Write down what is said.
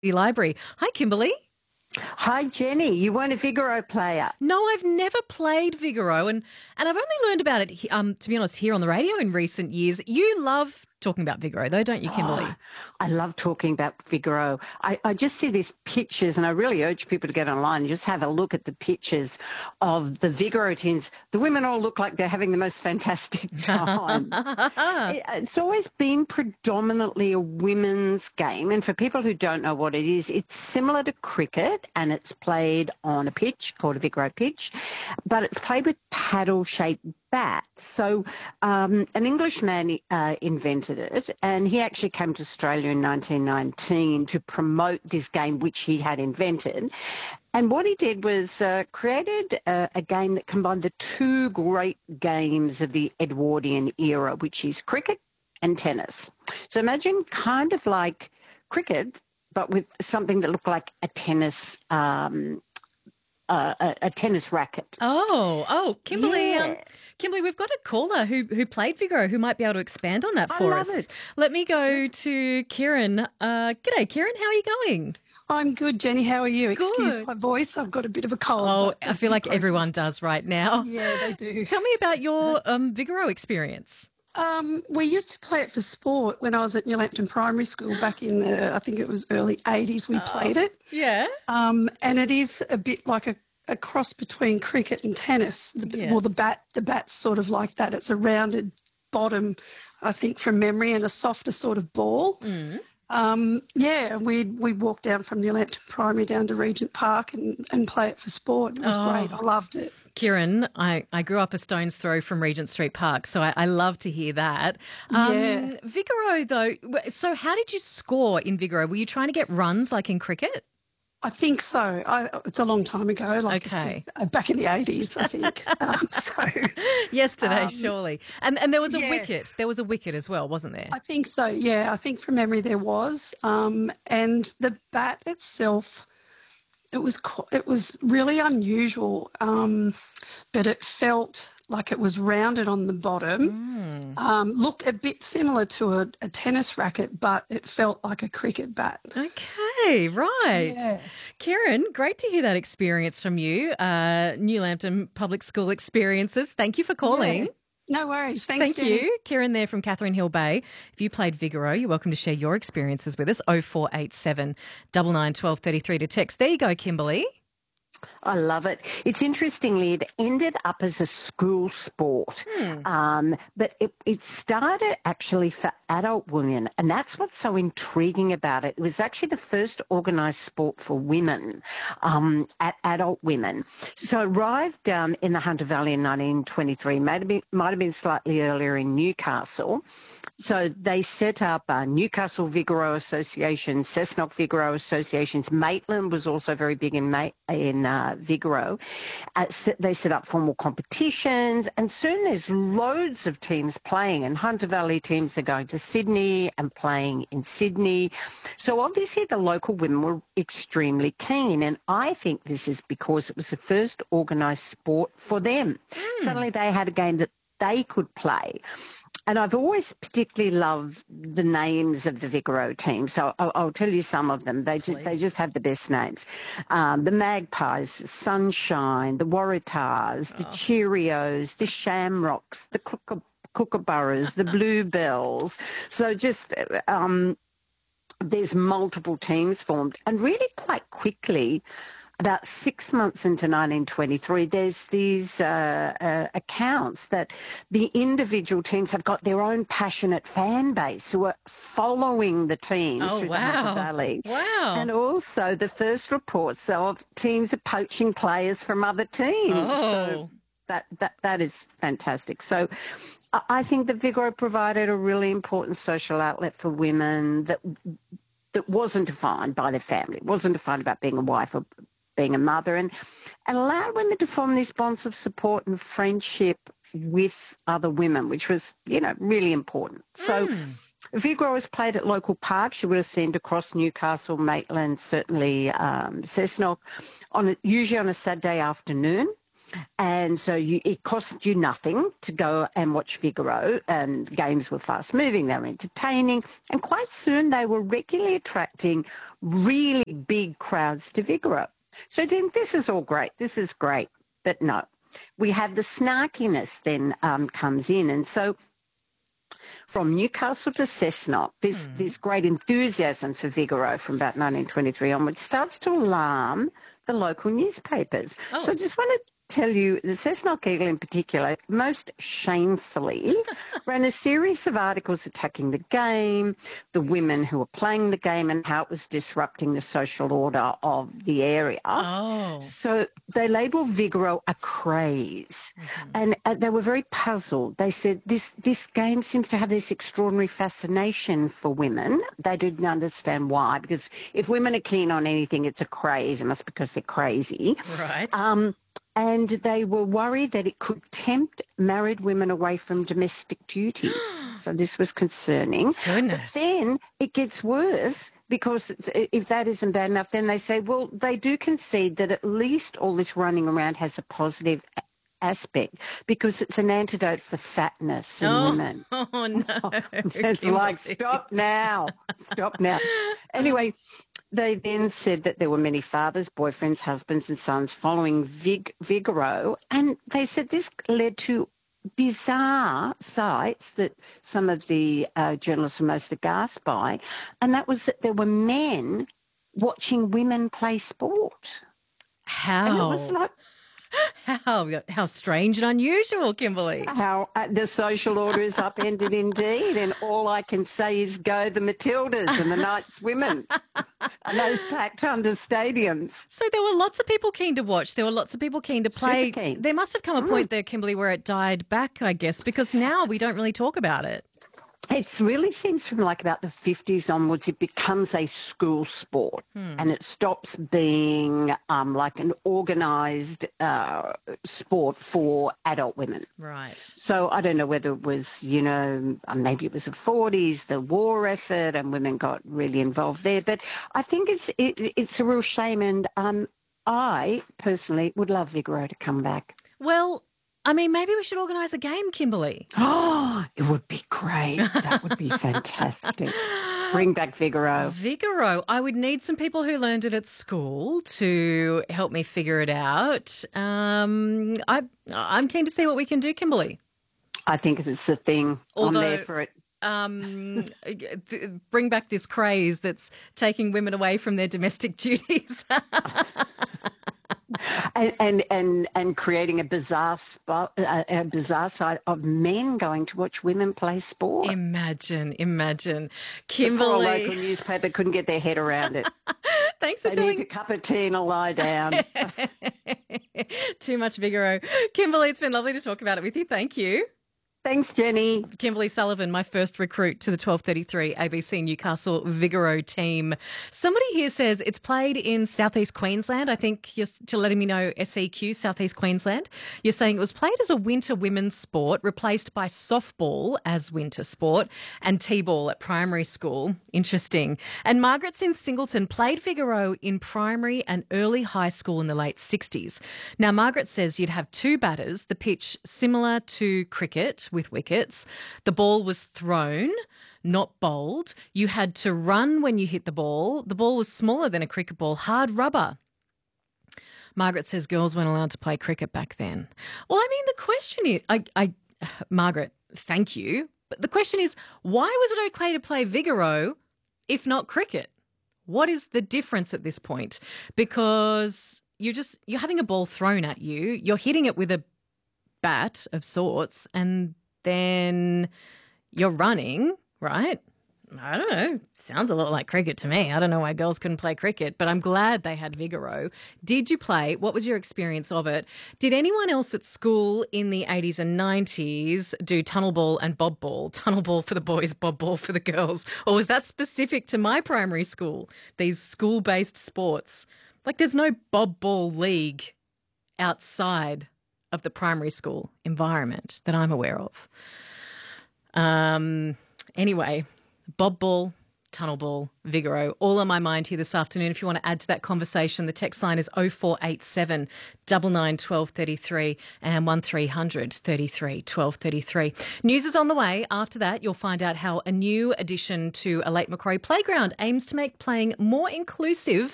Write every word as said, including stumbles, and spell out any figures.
The library. Hi, Kimberly. Hi, Jenny. You weren't a Figaro player. No, I've never played Vigoro, and and I've only learned about it, he- um, to be honest, here on the radio in recent years. You love talking about Vigoro, though, don't you, Oh, Kimberly? I love talking about Figaro. I, I just see these pictures, and I really urge people to get online and just have a look at the pictures of the Vigoro teams. The women all look like they're having the most fantastic time. It, it's always been predominantly a women's game. And for people who don't know what it is, it's similar to cricket and it's played on a pitch called a Vigoro pitch, but it's played with paddle-shaped bats. So um, an Englishman uh, invented it, and he actually came to Australia in nineteen nineteen to promote this game which he had invented. And what he did was uh, created a, a game that combined the two great games of the Edwardian era, which is cricket and tennis. So imagine kind of like cricket, but with something that looked like a tennis um, uh, a, a tennis racket. Oh, oh, Kimberly, um, Yeah. Kimberly, we've got a caller who who played Vigoro who might be able to expand on that I for love us. it. Let me go to Kieran. Uh, g'day, Kieran. How are you going? I'm good, Jenny. How are you? Excuse Good. my voice. I've got a bit of a cold. Oh, but I it's feel like improving. everyone does right now. Yeah, they do. Tell me about your um, Vigoro experience. Um, we used to play it for sport when I was at Newlambton Primary School back in the, I think it was early eighties. We played it, Yeah. um, and it is a bit like a, a cross between cricket and tennis. The, Yes. Well, the bat, the bat's sort of like that. It's a rounded bottom, I think, from memory, and a softer sort of ball. Mm. Um, yeah, we'd, we'd walk down from Newlambton Primary down to Regent Park and, and play it for sport. It was Oh. great. I loved it. Kieran, I, I grew up a stone's throw from Regent Street Park, so I, I love to hear that. Um, Yeah. Vigoro, though, w- so how did you score in Vigoro? Were you trying to get runs like in cricket? I think so. I, it's a long time ago, like Okay. uh, back in the eighties, I think. um, so Yesterday, Um, surely. And and there was a yeah. wicket. There was a wicket as well, wasn't there? I think so. Yeah, I think from memory there was. Um, and the bat itself, it was qu- it was really unusual, um, but it felt like it was rounded on the bottom. Mm. Um, looked a bit similar to a, a tennis racket, but it felt like a cricket bat. Okay, right. Yeah. Kieran, great to hear that experience from you. Uh, New Lambton Public School experiences. Thank you for calling. Yeah. No worries. Thanks, Thank Jenny. you. Kieran there from Catherine Hill Bay. If you played Vigoro, you're welcome to share your experiences with us. oh four eight seven, nine nine, one two three three to text. There you go, Kimberly. I love it. It's interestingly, it ended up as a school sport, Hmm. um, but it, it started actually for adult women, and that's what's so intriguing about it. It was actually the first organised sport for women, um, at adult women. So it arrived um, in the Hunter Valley in nineteen twenty-three, might have been, might have been slightly earlier in Newcastle. So they set up uh, Newcastle Vigoro Association, Cessnock Vigoro Associations. Maitland was also very big in Ma- in uh, Vigoro. Uh, s- they set up formal competitions, and soon there's loads of teams playing. And Hunter Valley teams are going to Sydney and playing in Sydney. So obviously the local women were extremely keen, and I think this is because it was the first organised sport for them. Suddenly they had a game that they could play. And I've always particularly loved the names of the Vigoro team. So I'll, I'll tell you some of them. They just, they Please. just have the best names. Um, the Magpies, the Sunshine, the Waratahs, the Cheerios, the Shamrocks, the Kooka- Kookaburras, the Bluebells. So just um, there's multiple teams formed. And really quite quickly, about six months into nineteen twenty-three, there's these uh, uh, accounts that the individual teams have got their own passionate fan base who are following the teams Oh, through wow. the Hunter Valley. Wow. And also the first reports of teams are poaching players from other teams. Oh. So that, that, that is fantastic. So I I think the Vigoro provided a really important social outlet for women that that wasn't defined by their family, wasn't defined about being a wife or being a mother, and, and allowed women to form these bonds of support and friendship with other women, which was, you know, really important. So Vigoro was played at local parks. You would have seen it across Newcastle, Maitland, certainly um, Cessnock, on a, usually on a Saturday afternoon. And so you, it cost you nothing to go and watch Figaro, and games were fast moving, they were entertaining, and quite soon they were regularly attracting really big crowds to Figaro. So then this is all great, this is great, but no. We have the snarkiness then um, comes in, and so from Newcastle to Cessnock, this, mm. this great enthusiasm for Figaro from about nineteen twenty-three onwards starts to alarm the local newspapers. Oh. So I just want to tell you, the Cessnock Eagle in particular, most shamefully ran a series of articles attacking the game, the women who were playing the game, and how it was disrupting the social order of the area. Oh. So they labelled Figaro a craze, mm-hmm. and uh, they were very puzzled. They said this, this game seems to have this extraordinary fascination for women. They didn't understand why, because if women are keen on anything, it's a craze, and that's because they're crazy. Right. Um, And they were worried that it could tempt married women away from domestic duties. So this was concerning. Goodness. But then it gets worse, because if that isn't bad enough, then they say, well, they do concede that at least all this running around has a positive aspect, because it's an antidote for fatness in oh, women. Oh, no. It's like, stop now. Stop now. Anyway, they then said that there were many fathers, boyfriends, husbands and sons following Vig- Figaro, and they said this led to bizarre sights that some of the uh, journalists were most aghast by, and that was that there were men watching women play sport. How? And it was like, How how strange and unusual, Kimberley. How uh, the social order is upended indeed, and all I can say is go the Matildas and the Knights women and those packed under stadiums. So there were lots of people keen to watch. There were lots of people keen to play. Super keen. There must have come a point mm. there, Kimberley, where it died back, I guess, because now we don't really talk about it. It really seems from like about the fifties onwards, it becomes a school sport, hmm. and it stops being um, like an organised uh, sport for adult women. Right. So I don't know whether it was, you know, maybe it was the forties, the war effort, and women got really involved there. But I think it's it, it's a real shame, and um, I personally would love Figaro to come back. Well, I mean, maybe we should organise a game, Kimberley. Oh, it would be great. That would be fantastic. Bring back Figaro. Figaro. I would need some people who learned it at school to help me figure it out. Um, I, I'm keen to see what we can do, Kimberley. I think it's a thing. Although, I'm there for it. Um, bring back this craze that's taking women away from their domestic duties. And, and and and creating a bizarre spot, a, a bizarre side of men going to watch women play sport. Imagine, imagine, Kimberley. The poor Kimberley. local newspaper couldn't get their head around it. Thanks for they telling. Need a cup of tea and a lie down. Too much Figaro. Kimberley, it's been lovely to talk about it with you. Thank you. Thanks, Jenny. Kimberley Sullivan, my first recruit to the twelve thirty-three A B C Newcastle Figaro team. Somebody here says it's played in southeast Queensland. I think you're to letting me know S E Q, southeast Queensland. You're saying it was played as a winter women's sport, replaced by softball as winter sport and T-ball at primary school. Interesting. And Margaret's in Singleton played Figaro in primary and early high school in the late sixties. Now, Margaret says you'd have two batters, the pitch similar to cricket, with wickets. The ball was thrown, not bowled. You had to run when you hit the ball. The ball was smaller than a cricket ball, hard rubber. Margaret says girls weren't allowed to play cricket back then. Well, I mean, the question is, I, I, Margaret, thank you. But the question is, why was it okay to play Figaro if not cricket? What is the difference at this point? Because you're just, you're having a ball thrown at you. You're hitting it with a bat of sorts, and then you're running, right? I don't know. Sounds a lot like cricket to me. I don't know why girls couldn't play cricket, but I'm glad they had Figaro. Did you play? What was your experience of it? Did anyone else at school in the eighties and nineties do tunnel ball and bob ball? Tunnel ball for the boys, bob ball for the girls. Or was that specific to my primary school, these school-based sports? Like there's no bob ball league outside of the primary school environment that I'm aware of. Um, anyway, bob ball, Tunnel Ball, Vigoro, all on my mind here this afternoon. If you want to add to that conversation, the text line is oh four eight seven, nine nine, one two three three and one three hundred, thirty-three, twelve thirty-three. News is on the way. After that, you'll find out how a new addition to a Lake Macquarie playground aims to make playing more inclusive